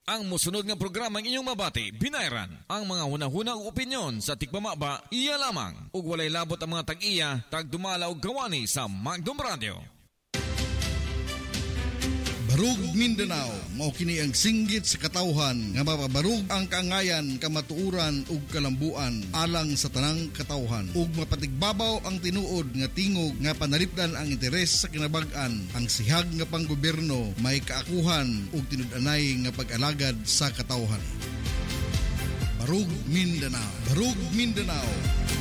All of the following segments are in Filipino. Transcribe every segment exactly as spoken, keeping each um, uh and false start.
Ang musunod nga programa ng inyong mabati, binayran. Ang mga hunahunang opinyon sa tikpamaba, iya lamang. Ug walay labot ang mga tag-iya, tagdumala og gawani sa Magdum Radio. Barug Mindanao, mao kini ang singgit sa katawhan nga mapabarug ang kaangayan, kamatuuran ug kalambuan alang sa tanang katawhan ug mapatigbabaw ang tinuod nga tingog nga panalipdan ang interes sa kinabag-an. Ang sihag nga panggobyerno may kaakuhan ug tinud-anay nga pag-alagad sa katawhan. Barug Mindanao, Barug Mindanao.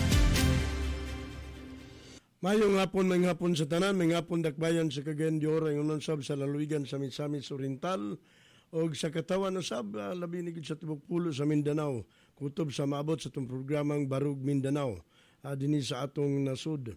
Mayong hapon, may hapon sa tanan, may hapon dakbayan sa Cagayan de Oro, yung sab sa Laluigan sa Misamis Oriental, o sa katawan usab, uh, labi nigid sa tibok pulo sa Mindanao, kutob sa maabot sa itong programang Barug Mindanao, uh, dini sa atong nasud.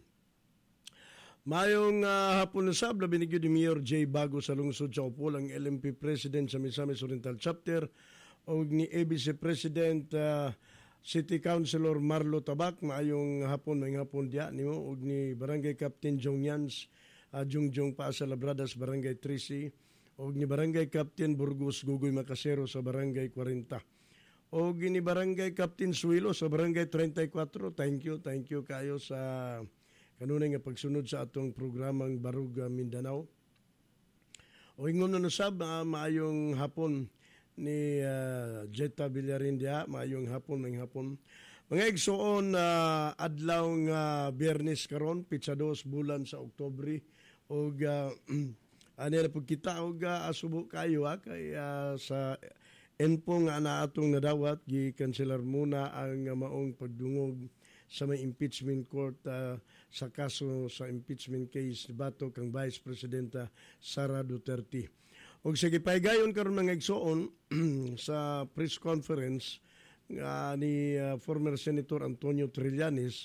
Mayong uh, hapon usab, labi nigid ni Mayor J. Bago sa lungsod sa Upol, ang L M P President sa Misamis Oriental Chapter, o ni A B C President uh, City Councilor Marlo Tabak, maayong hapon, may hapon diya nimo ug ni Barangay Captain Jong Yans, uh, Jungjong pa sa Labradas, Barangay Trisi, ug ni Barangay Captain Burgos Gugoy Macasero sa Barangay forty. Ug ni Barangay Captain Suilo sa Barangay thirty-four. Thank you, thank you kayo sa kanunay nga pagsunod sa atong programang Barug Mindanao. O ingon na sab, uh, maayong hapon ni uh, Jetta Villarindia, maayong hapon, maayong hapon. Mga igsoon, uh, adlaw nga uh, Biyernes karon, pitsa dos bulan sa Oktubre, og uh, anila po kita, og uh, asubo kayo ha, kay uh, sa enpo nga na atong nadawat, gi-cancelar muna ang uh, maong pagdungog sa may impeachment court uh, sa kaso sa impeachment case batok kang Vice Presidenta Sara Duterte. Og sige paygayon karon mga igsoon sa press conference nga uh, ni uh, former Senator Antonio Trillanes,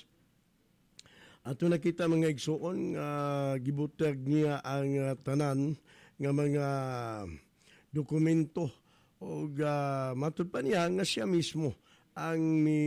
ato nakita mga igsoon nga uh, gibutag niya ang uh, tanan nga mga dokumento og uh, matud pa niya nga siya mismo ang mi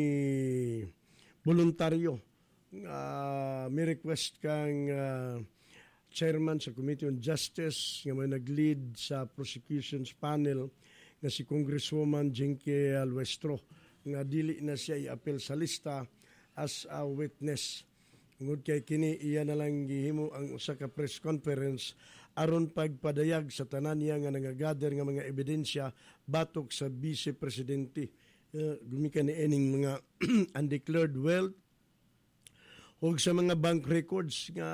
voluntaryo nga uh, mi request kang uh, chairman sa Committee on Justice nga may nag-lead sa prosecutions panel nga si Congresswoman Jinky Alwestro nga dili na siya i-appeal sa lista as a witness. Ngud kay kini iya na lang gihimo ang usa ka press conference aron pagpadayag sa tanan niya nga nagagather nga mga ebidensya batok sa Vice Presidente. Uh, gumikan ni ening mga undeclared wealth o sa mga bank records nga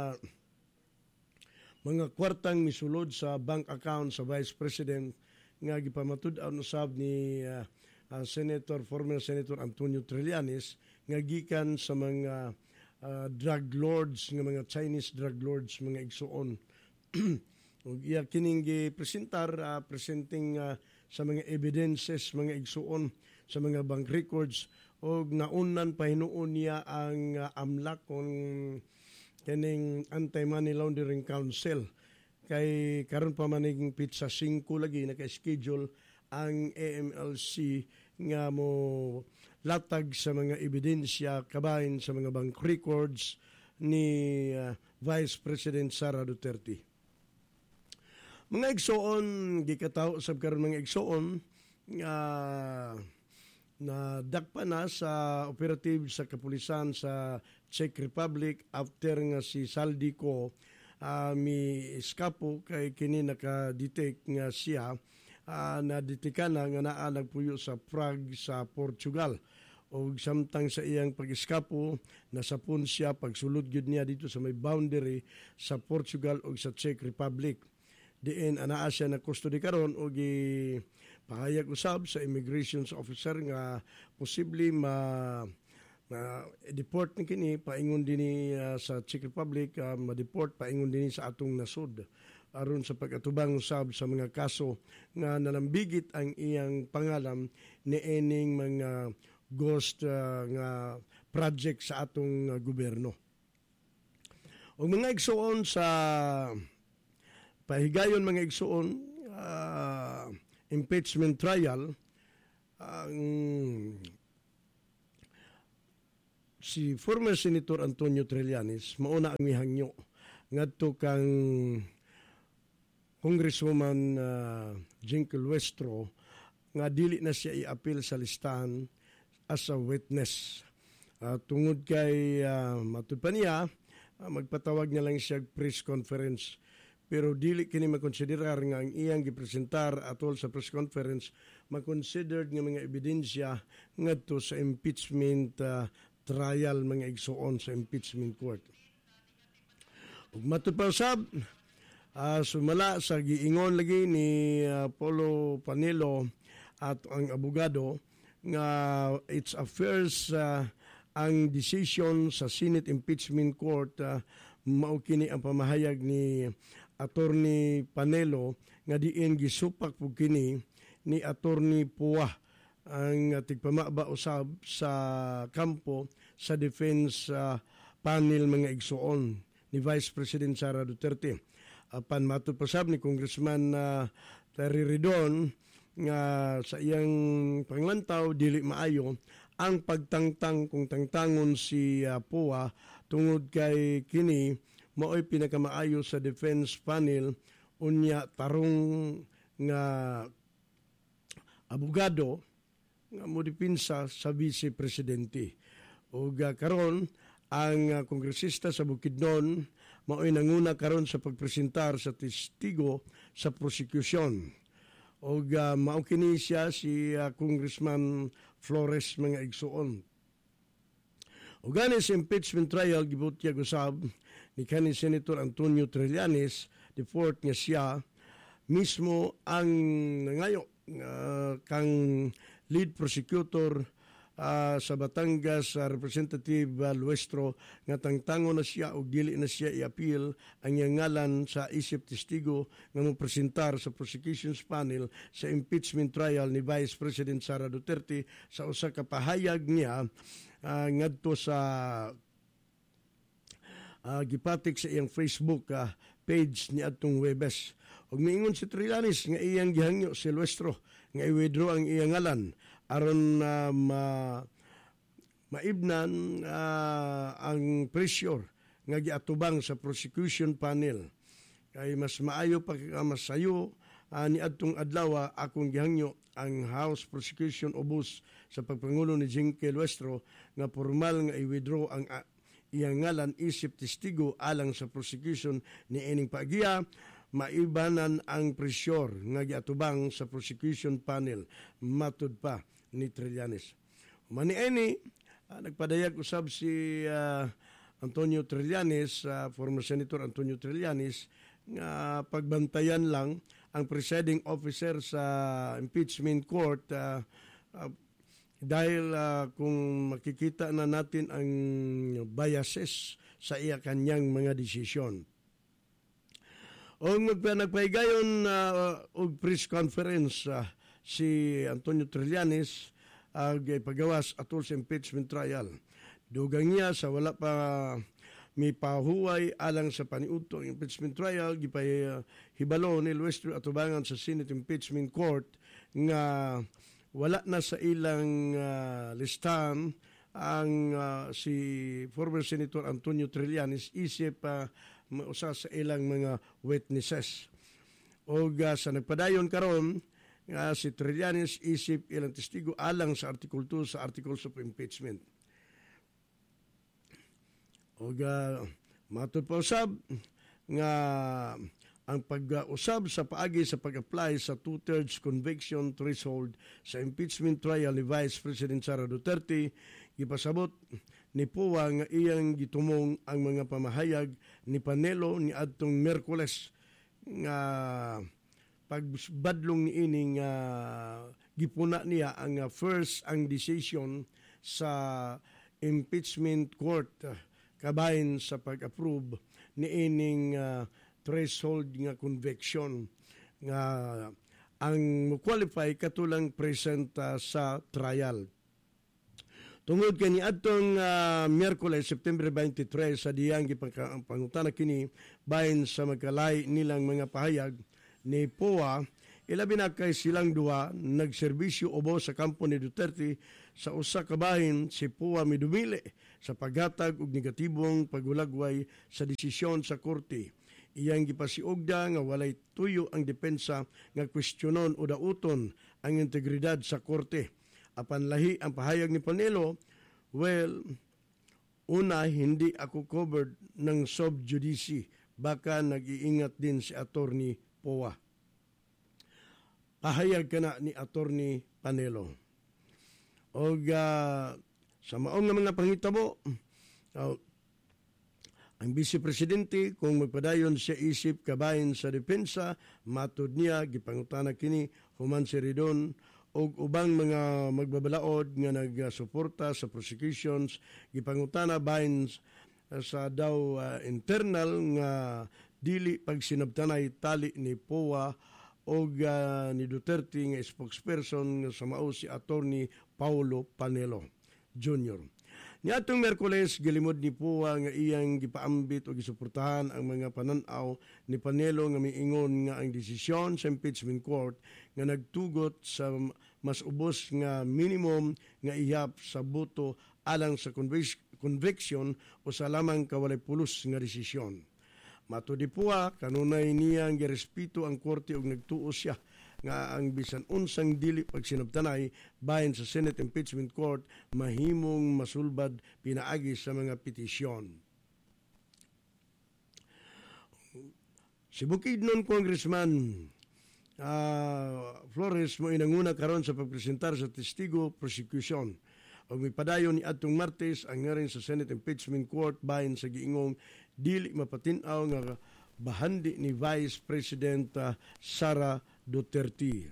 mga kwartang misulod sa bank account sa Vice President nga gipamatud-an usab ni uh, uh, Senator former Senator Antonio Trillanes nga gikan sa mga uh, drug lords nga mga Chinese drug lords mga igsuon. Ug iya kining gipresentar uh, presenting uh, sa mga evidences mga igsuon sa mga bank records og naunan pahinuon niya ang uh, AMLAC kung kaning Anti-Money Laundering Council kay karon pa maning pitsa five lagi naka-schedule ang A M L C nga mo latag sa mga ebidensya kabahin sa mga bank records ni uh, Vice President Sara Duterte. Mga igsoon gikataw sab karon mga igsoon nga uh, na dakpa na sa operative sa kapulisan sa Czech Republic after nga si Saldico uh, mi eskapo kay kini naka-detect nga siya uh, na-detectan na nga naa nagpuyo sa Prague sa Portugal. O samtang sa iyang pag-eskapo nasapon siya pagsulod gyud niya dito sa may boundary sa Portugal o sa Czech Republic. Diin anaa siya na custody karon o gi pahayag usab sa immigration officer nga posible ma na deport ni kini paingon dinhi uh, sa Czech Republic, uh, ma-deport paingon dinhi sa atong nasud aron sa pag-atubang usab sa mga kaso nga nalambigit ang iyang pangalan ni ening mga ghost uh, nga project sa atong uh, gobyerno. O mga igsuon sa pahigayon mga igsuon uh, impeachment trial ang uh, si former Senator Antonio Trillanes mauna ang mihangyo ngadto kang Congresswoman uh, Jinky Alwestro nga dili na siya i-appeal sa listahan as a witness. Uh, tungod kay uh, matud pa niya, uh, magpatawag niya lang siya press conference. Pero dili kini makonsiderar nga ang iyang gipresentar atol sa press conference makonsidered nga mga ebidensya ngadto sa impeachment uh, trial mga igsuon sa impeachment court. Ug matud pa usab, uh, sumala sa giingon lagi ni uh, Polo Panelo at ang abogado nga it's a first uh, ang decision sa Senate Impeachment Court uh, mao kini ang pamahayag ni Attorney Panelo nga diin gisupak pug kini ni Attorney Pua ang tigpamaba usab sa kampo sa defense uh, panel mga igsuon ni Vice President Sara Duterte. Apan matud pasab ni Congressman uh, Terry Ridon nga sa iyang panglantaw dili maayo ang pagtangtang kung tangtangon si uh, Pua tungod kay kini mao'y pinakamaayo sa defense panel unya tarong nga abogado nga modipinsa sa Vice Presidente. Ug uh, karon ang uh, kongresista sa Bukidnon mao'y nanguna karon sa pagpresentar sa testigo sa prosecution. Og uh, mao kini siya si uh, Congressman Flores mga igsuon. O gani sa impeachment trial gibutya usab ni kanhi Senator Antonio Trillanes the fourth nga siya mismo ang nangayo uh, kang lead prosecutor uh, sa Batangas uh, Representative uh, Luestro nga tangtango na siya og dili na siya i-appeal ang iyang ngalan sa isip testigo nga mopresentar sa prosecution's panel sa impeachment trial ni Vice President Sara Duterte sa usa ka pahayag niya uh, ngadto sa uh, gipatik sa iyang Facebook uh, page ni atong Webes. Og miingon si Trillanes nga iyang gihangyo si Luestro nga i-withdraw ang iyang ngalan aron uh, ma maibnan uh, ang pressure nga giatubang sa prosecution panel. Kay mas maayo pa uh, masayo uh, ni adtong adlaw akong gihangyo ang House Prosecution Obus sa pagpangulo ni Jinky Luestro nga formal nga i-withdraw ang uh, iyang ngalan isip testigo alang sa prosecution ni ining paagiya maibanan ang pressure nga giatubang sa prosecution panel matud pa ni Trillanes. Maniini uh, nagpadayag usab si uh, Antonio Trillanes, uh, former Senator Antonio Trillanes nga uh, pagbantayan lang ang presiding officer sa impeachment court uh, uh, dahil uh, kung makikita na natin ang biases sa iya kanyang mga desisyon. O nagpahigayon uh, og press conference uh, si Antonio Trillanes uh, pagawas atol sa impeachment trial. Dugang niya sa wala pa may pahuway alang sa paniudto ang impeachment trial gipay uh, hibalo ni Luestro atubangan sa Senate Impeachment Court nga wala na sa ilang uh, listahan ang uh, si former Senator Antonio Trillanes isip uh, usa sa ilang mga witnesses. O uh, sa nagpadayon karon nga uh, si Trillanes isip ilang testigo alang sa Article two sa Articles of Impeachment. O uh, matud pa usab nga ang pag-usab sa paagi sa pag-apply sa two-thirds conviction threshold sa impeachment trial ni Vice President Sara Duterte, gipasabot ni Pua nga iyang gitumong ang mga pamahayag ni Panelo ni adtong Miyerkules nga pagbadlong ni ining uh, gipuna niya ang uh, first ang decision sa impeachment court uh, kabahin sa pag-approve ni ining uh, threshold nga conviction nga ang qualify katulang present uh, sa trial. Tungod kani adtong uh, Miyerkules September twenty-three sa diyang gipangutana kini bahin sa magkalay nilang mga pahayag ni Pua, ilabi na kay silang duha nagserbisyo ubo sa kampo ni Duterte sa usa ka bahin si Pua midumili sa paghatag og negatibong pagulagway sa desisyon sa korte. Iyang gipasiugda nga walay tuyo ang depensa nga kwestiyonon o dauton ang integridad sa korte. Apan lahi ang pahayag ni Panelo, well, una, hindi ako covered ng sub judice. Baka nag-iingat din si Attorney Poa. Pahayag ka na ni Attorney Panelo. O uh, sa maong nga mga panghitabo, uh, ang Vice Presidente kung magpadayon siya isip kabahin sa depensa, matud niya, gipangutana kini, human si Ridon, o ubang mga magbabalaod nga nagsuporta sa prosecutions, gipangutana bahin sa daw uh, internal nga dili pag sinabtanay tali ni Poa o uh, ni Duterte nga spokesperson sa mao si Attorney Paulo Panelo Junior Niadtong Miyerkules gilimod ni Poa nga iyang gipaambit o gisuportahan ang mga pananaw ni Panelo nga miingon nga ang desisyon sa impeachment court nga nagtugot sa mas ubos nga minimum nga ihap sa boto alang sa conviction o sa lamang kawalay pulos nga desisyon. Matud ni Poa, kanunay niya ang girespeto ang korte og nagtuo siya nga ang bisan unsang dili pagsinabtanay bahin sa Senate Impeachment Court mahimong masulbad pinaagi sa mga petisyon. Si Bukidnon Congressman uh, Flores mo inanguna karon sa pagpresentar sa testigo prosecution. Og may padayon ni atong Martes ang ngaring sa Senate Impeachment Court bahin sa giingong dili mapatinaw nga bahandi ni Vice President uh, Sara Duterte.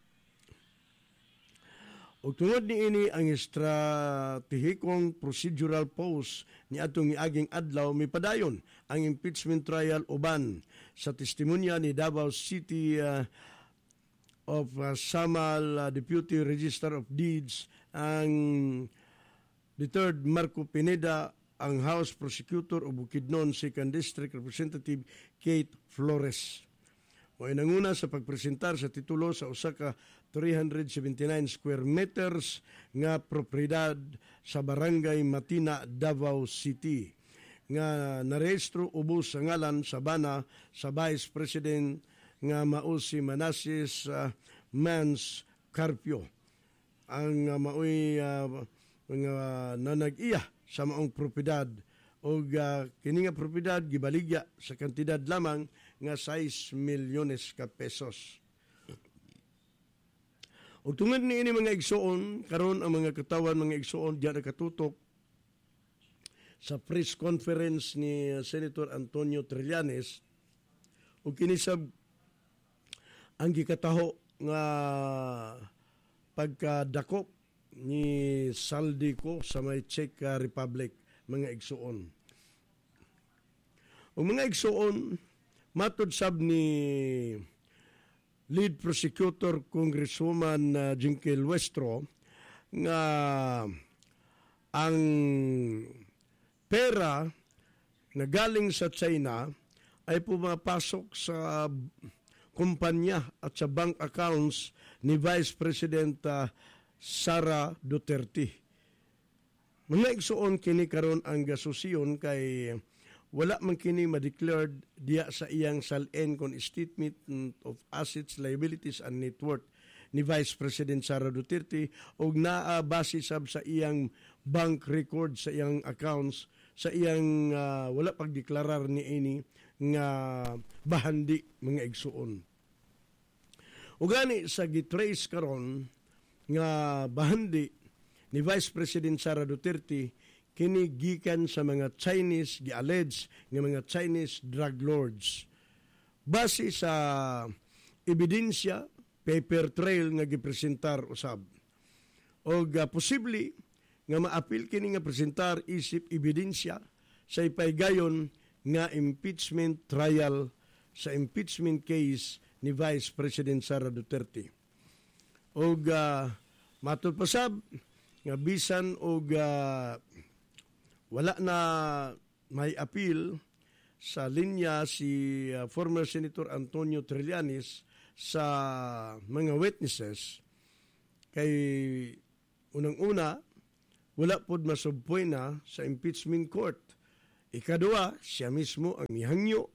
O tungod ni ini ang estratehikong procedural pause ni atong miaging adlaw may padayon ang impeachment trial uban sa testimonya ni Davao City uh, of uh, Samal uh, Deputy Register of Deeds ang the third Marco Pineda, ang House Prosecutor o Bukidnon second District Representative Kate Flores. O inanguna sa pagpresentar sa titulo sa usa ka three hundred seventy-nine square meters nga propriedad sa Barangay Matina, Davao City nga narehistro ubos sa ngalan sa bana sa Vice President nga mao si Manasseh uh, Mans Carpio. Ang uh, maoy uh, mga nanag-iya sa maong propiedad o uh, kini nga propiedad gibaligya sa kantidad lamang nga sais milyones ka pesos. O tungod ni ini mga igsoon, karon ang mga katawan mga igsoon diya nakatutok sa press conference ni Senator Antonio Trillanes o kinisab ang gikataho nga pagkadakop ni Saldico sa may Czech Republic, mga igsoon. O mga igsoon, matud sab ni lead prosecutor Congresswoman uh, Jinky Luestro nga ang pera na galing sa China ay pumapasok sa kumpanya at sa bank accounts ni Vice President uh, Sara Duterte. Mga igsoon kini karon ang gasosyon kay wala man kini ma-declared diya sa iyang salen kon statement of assets, liabilities and net worth ni Vice President Sara Duterte og naa base sab sa iyang bank record sa iyang accounts sa iyang uh, wala pagdeklarar ni ini nga bahandi mga igsoon. Ug gani sa gitrace karon nga bahandi ni Vice President Sara Duterte kini gikan sa mga Chinese gi-allege nga mga Chinese drug lords. Base sa ebidensya, paper trail nga gipresentar usab. Og uh, posible nga maapil kini nga presentar isip ebidensya sa ipaygayon nga impeachment trial sa impeachment case ni Vice President Sara Duterte. Og uh, matud pasab nga bisan og uh, wala na may appeal sa linya si uh, former Senator Antonio Trillanes sa mga witnesses kay unang-una wala pod masubpoy na sa impeachment court. Ikaduha, siya mismo ang mihangyo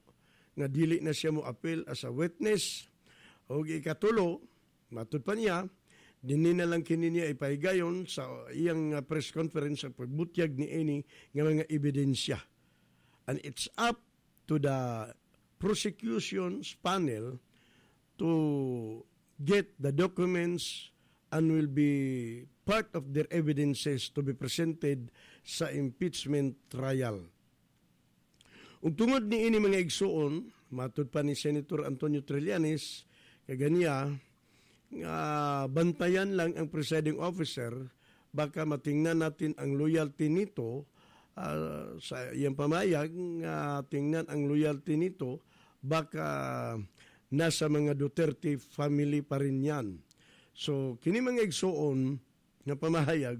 nga dili na siya mo appeal as a witness. O ikatulo, matud pa niya, dinhi na lang kini niya ipahigayon sa iyang uh, press conference sa pagbutyag ni ini nga mga ebidensya. And it's up to the prosecution's panel to get the documents and will be part of their evidences to be presented sa impeachment trial. Ug tungod ni ini mga igsuon, matud pa ni Senator Antonio Trillanes, kaganiya, nga bantayan lang ang presiding officer, baka matingnan natin ang loyalty nito uh, sa iyang pamayag, nga tingnan ang loyalty nito, baka nasa mga Duterte family pa rin yan. So, kini mga igsuon nga pamahayag,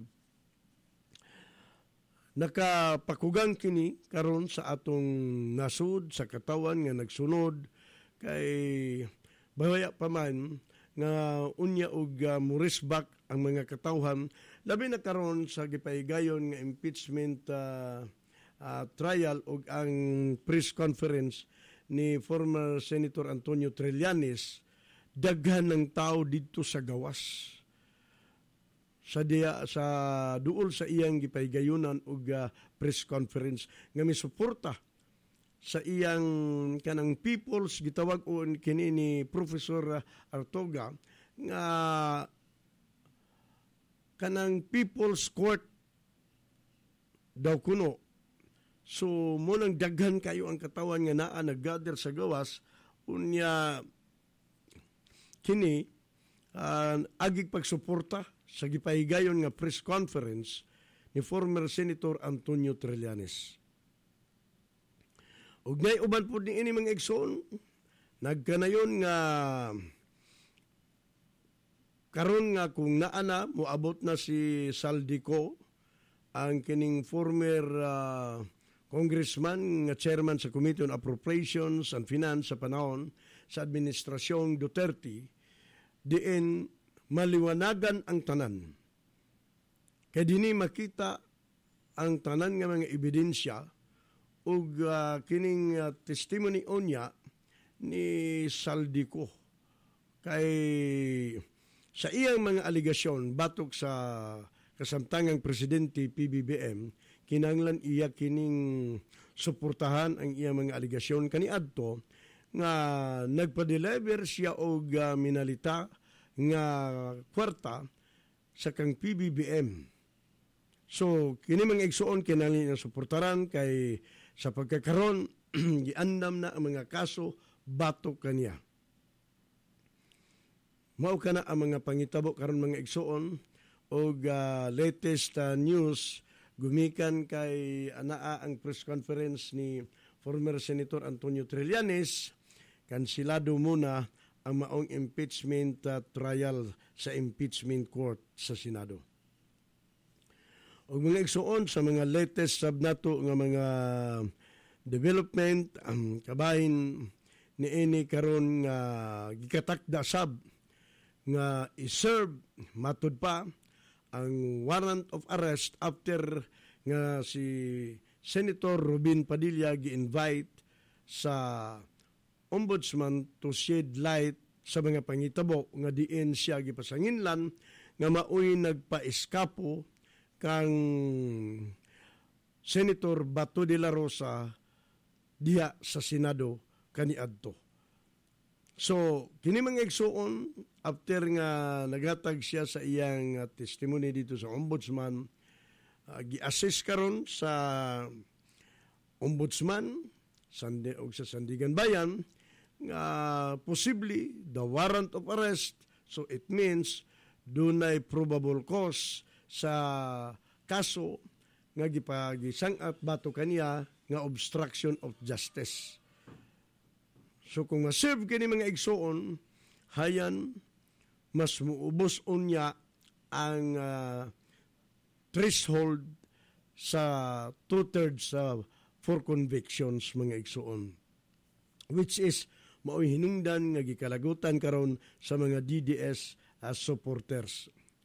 nakapakugang kini karon sa atong nasud, sa katawan nga nagsunod, kay bahaya pa man nga unya og uh, murisbak ang mga katawhan, labi na karon sa gipahigayon nga impeachment uh, uh, trial ug ang press conference ni former Senator Antonio Trillanes, daghan ng tao dito sa gawas. Sa diya, sa duol sa iyang gipahigayonan ug uh, press conference nga misuporta sa iyang kanang people's gitawag o kini ni Professor Artoga nga kanang people's court daw kuno. So mo nang daghan kayo ang katawan nga naa naggather sa gawas unya kini uh, agig pagsuporta sa gipahigayon nga press conference ni former Senator Antonio Trillanes. Ug nay uban po ni ini mga igsoon, nagkanayon nga karon nga kung naa na moabot na si Saldico, ang kining former uh, congressman nga chairman sa Committee on Appropriations and Finance sa panahon sa administrasyong Duterte, diin maliwanagan ang tanan. Kaya dini makita ang tanan nga mga ebidensya ug uh, kining uh, testimony onya ni Saldico. Kay sa iyang mga aligasyon batok sa kasamtangang presidente P B B M, kinanglan iya kining suportahan ang iyang mga aligasyon kaniadto nga nagpa-deliver siya og uh, minalita nga kwarta sa kang P B B M. So kini mga igsuon kinahanglan nga suportaran kay sa pagkakaron giandam na ang mga kaso batok kaniya. Mao kana ang mga pangitabo karon mga igsuon og uh, latest uh, news gumikan kay anaa ang press conference ni former Senator Antonio Trillanes, kansilado muna ang maong impeachment uh, trial sa impeachment court sa Senado. O mga igsuon sa mga latest sab nato nga mga development, ang um, kabahin ni ini karon nga gikatakda sab nga i-serve matud pa ang warrant of arrest after nga si Senator Robin Padilla gi-invite sa ombudsman to shed light sa mga pangitabo nga diin siya gipasanginlan nga maoy nagpa-eskapo kang Senator Bato de la Rosa diha sa Senado kaniadto. So, kini mga igsuon after nga naghatag siya sa iyang uh, testimony dito sa ombudsman, uh, gi-assist karon sa ombudsman sandi og sa Sandigan Bayan nga possibly the warrant of arrest, so it means dunay probable cause sa kaso nga gipagisang-at bato kaniya nga obstruction of justice. So kung ma-serve kini mga igsuon, hayan mas muubos unya ang uh, threshold sa two-thirds uh, for convictions mga igsuon, which is mao'y hinungdan nga gikalagutan karon sa mga D D S as supporters.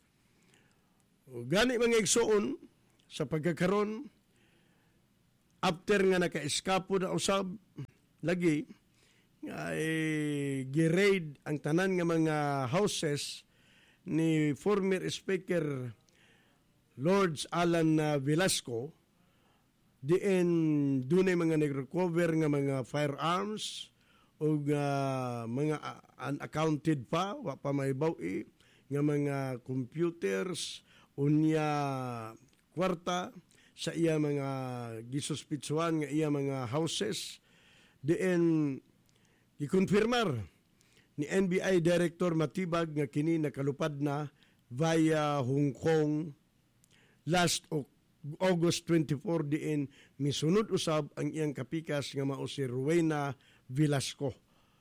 O gani mga igsuon sa pagkakaron after nga naka-eskapo na usab lagi ay gi-raid ang tanan nga mga houses ni former Speaker Lords Alan uh, Velasco, diin dunay mga nag-recover nga mga firearms o uh, mga uh, unaccounted pa, wa pa maibawi nga mga computers unya kwarta sa iya mga gisuspitsuhan nga iya mga houses. Diin gikonfirmar ni N B I Director Matibag nga kini nakalupad na via Hong Kong last August twenty-four, diin misunod usab ang iyang kapikas nga mao si Rowena Velasco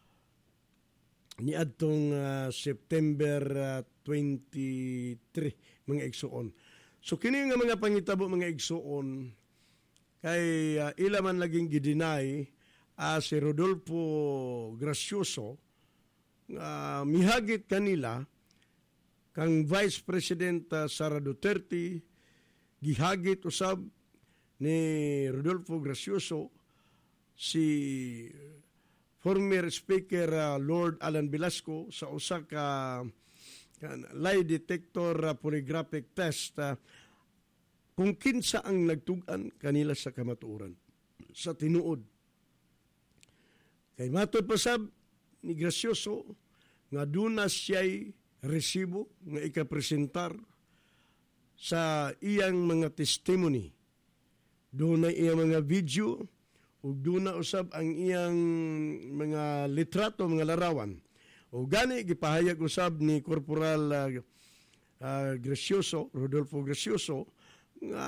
niadtong uh, September uh, twenty-three mga igsuon. So kini nga mga pangitabo mga igsuon kay uh, ila man laging gidinay uh, si Rodolfo Gracioso uh, mihagit kanila kang Vice President uh, Sara Duterte, gihagit usab ni Rodolfo Gracioso si former Speaker uh, Lord Alan Velasco sa usa ka uh, lie detector uh, polygraphic test uh, kung kinsa ang nagtugan kanila sa kamatuoran sa tinuod. Kay matod pasab ni Gracioso nga duna siya'y resibo nga ikapresentar sa iyang mga testimony. Doon na iyang mga video o doon na usab ang iyang mga litrato, mga larawan. O gani, gipahayag usab ni Corporal uh, uh, Gracioso, Rodolfo Gracioso, nga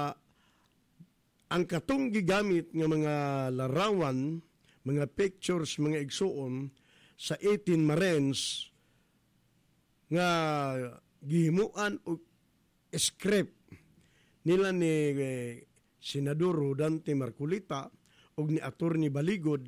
ang katong gigamit nga mga larawan, mga pictures, mga igsuon sa eighteen Marines nga gihimuan og script nila ni eh, Senador Rodante Marcolita o ni Attorney Baligod,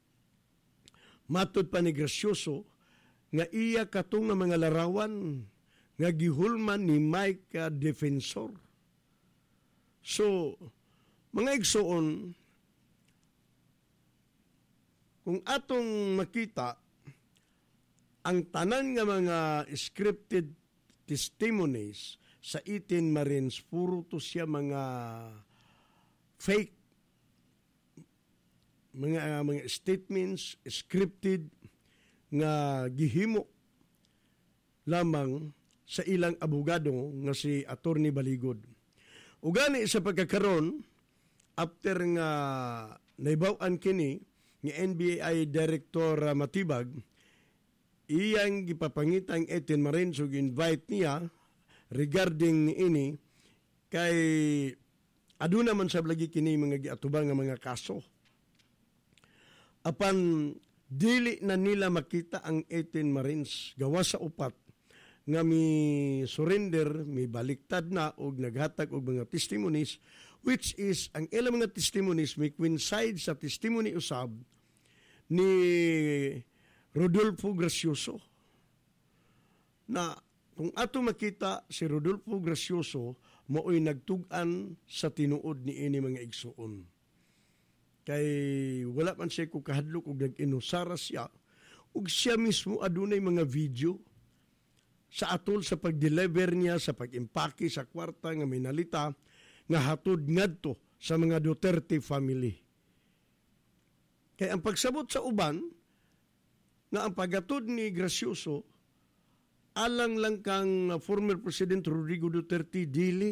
matod pa ni Gracioso nga iya katong nga mga larawan nga gihulman ni Mike uh, Defensor. So, mga igsoon, kung atong makita ang tanan nga mga scripted testimonies sa eighteen Marines, puro to siya mga fake, mga uh, mga statements, scripted, nga gihimo lamang sa ilang abogado nga si Attorney Baligod. Ugani sa pagkakaroon, after nga naibaw-an kini ni N B I Director uh, Matibag, iyang gipapangitang eighteen Marines ug invite niya regarding ini kay aduna man sa lagi kini mga giatubang nga mga kaso. Apan dili na nila makita ang eighteen Marines gawa sa upat nga mi surrender, mi baliktad na og naghatag og mga testimonies, which is ang ilang mga testimonies may coincide sa testimony usab ni Rodolfo Gracioso. Na kung ato makita si Rodolfo Gracioso mao'y nagtugan sa tinuod ni ini mga igsuon. Kay wala man siya ko kahadlok og nag-inusara siya ug siya mismo adunay mga video sa atol sa pag-deliver niya sa pag-impake sa kwarta nga minalita nga hatod ngadto sa mga Duterte family. Kay ang pagsabot sa uban nga ang pagatod ni Gracioso alang lang kang former President Rodrigo Duterte dili.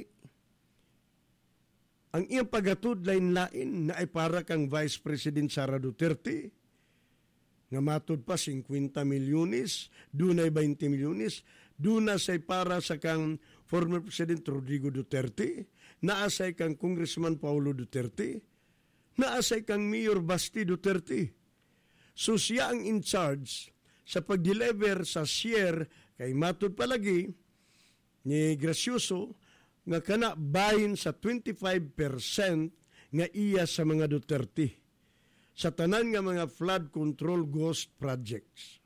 Ang iyang pagatod lain-lain na ay para kang Vice President Sara Duterte nga matod pa fifty milyones, dunay twenty milyones, duna say para sa kang former President Rodrigo Duterte, naasay kang Congressman Paulo Duterte, naasay kang Mayor Basti Duterte. So siya ang in charge sa pag-deliver sa share kay matod palagi ni Gracioso nga kana bahin sa twenty-five percent nga iya sa mga Duterte sa tanan nga mga flood control ghost projects.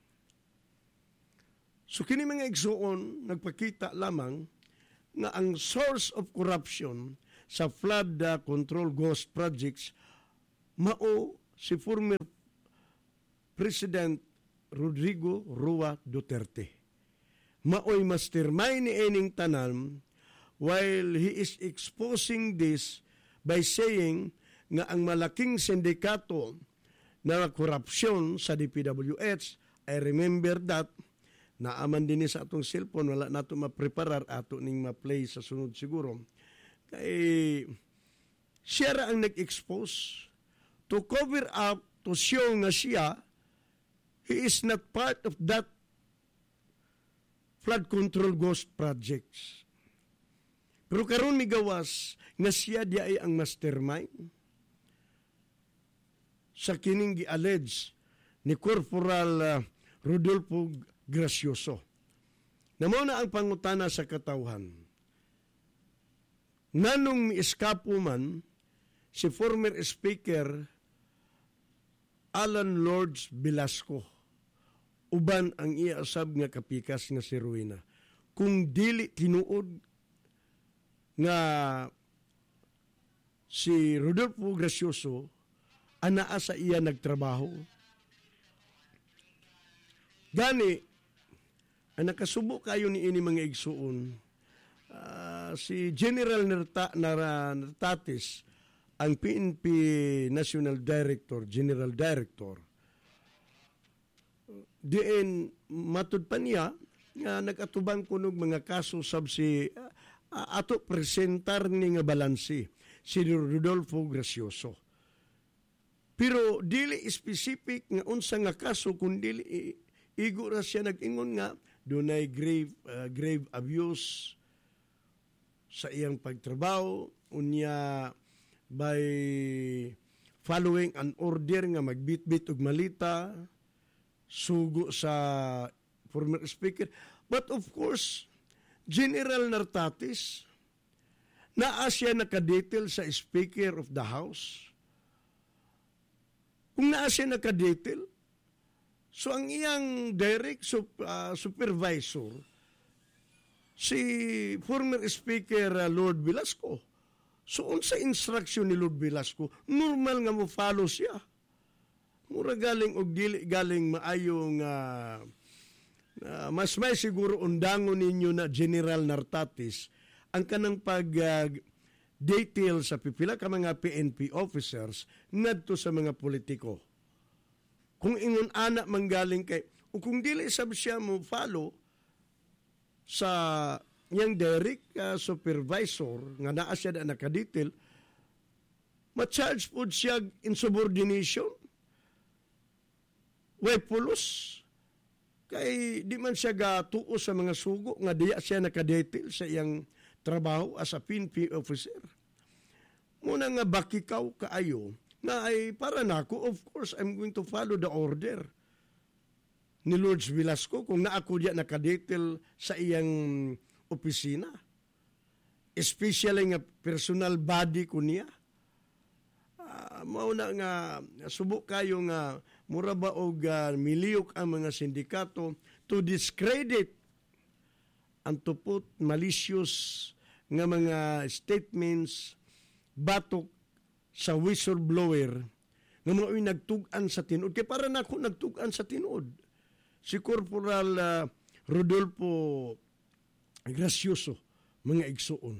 So kini mga igsuon nagpakita lamang nga ang source of corruption sa flood uh, control ghost projects mao si former President Rodrigo Roa Duterte. Maoy mastermind ni ening tanan while he is exposing this by saying nga ang malaking sindikato na korupsyon sa D P W H, I remember that, naaman din sa atong cellphone, wala nato mapreparar, ato ning ma-play sa sunod siguro. Kay siya ra ang nag-expose to cover up, to show nga siya, he is not part of that flood control ghost projects. Pero karon migawas nga siya di ay ang mastermind sa kining gi-allege ni Corporal uh, Rodolfo Gracioso. Namo na ang pangutana sa katawhan. Nganong mi-eskapo man si former Speaker Alan Lords Velasco uban ang iasab nga kapikas nga si Rowena. Kung dili tinuod nga si Rodolfo Gracioso anaa sa iya nagtrabaho. Gani, ang nakasubo kayo ni ini mga igsuon, uh, si General Nerta, Nara, Nertatis, ang P N P National Director, General Director, diin matud pa niya nga nag-atubang kunog mga kaso sab si uh, ato presentar ni nga balansi si Rodolfo Gracioso. Pero dili specific nga unsa nga kaso kun dili igo ra siya nag-ingon nga dunay grave uh, grave abuse sa iyang pagtrabaho unya by following an order nga magbitbit og malita sugo sa former speaker. But of course, General Nartatis, naa siya nakadetail sa Speaker of the House. Kung naa siya nakadetail, so ang iyang direct sup, uh, supervisor, si former Speaker uh, Lord Velasco. So unsa instruction ni Lord Velasco, normal nga mo follow siya. Mura galing og dili galing maayong uh, uh, mas may siguro undangon ninyo na General Nartatis ang kanang pag uh, detail sa pipila ka mga P N P officers ngadto sa mga politiko. Kung ingon ana manggaling kay o kung dili sab siya mo follow sa yang direct uh, supervisor nga naa siya na nakadetail, ma-charge po siya insubordination. Way pulos. Kay di man siya gatuo sa mga sugo nga diya siya nakadetail sa iyang trabaho as a P N P officer. Muna nga bakikaw kaayo na ay para nako, of course, I'm going to follow the order ni Lord Velasco kung na ako diya nakadetail sa iyang opisina. Especially nga personal body ko niya. Uh, mauna nga subok kayo nga mura ba og uh, miliyok ang mga sindikato to discredit and to put malicious nga mga statements batok sa whistleblower nga mga nagtug-an sa tinuod. Kaya para na ako nagtug-an sa tinuod. Si Corporal uh, Rodolfo Gracioso, mga igsuon.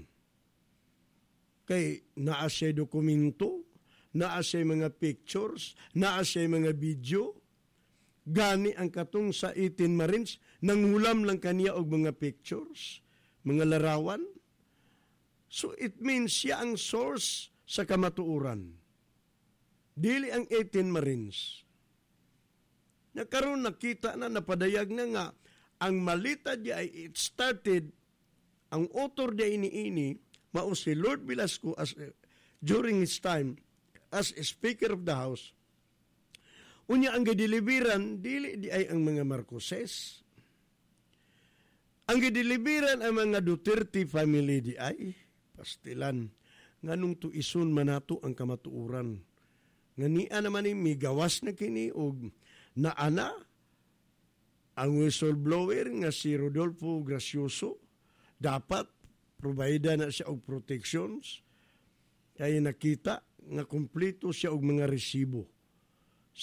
Kay naa siya dokumento, naa siya mga pictures, naa siya mga video, gani ang katong sa eighteen Marines, nanghulam lang kaniya og mga pictures, mga larawan. So it means siya ang source sa kamatuuran. Dili ang eighteen Marines. Nakaroon nakita na, napadayag na nga, ang malita di ay it started, ang author di ini-ini, mao si Lord Velasco as, uh, during his time as Speaker of the House. Unya ang gideliveran, dili di ay ang mga Marcoses. Ang gideliveran ang mga Duterte family di ay, pastilan, nganong tuison manato ang kamatuuran. Ngania naman ni migawas na kini og naana ang whistleblower nga si Rodolfo Gracioso dapat provide na siya og protections kaya nakita nga kumpleto siya og mga resibo.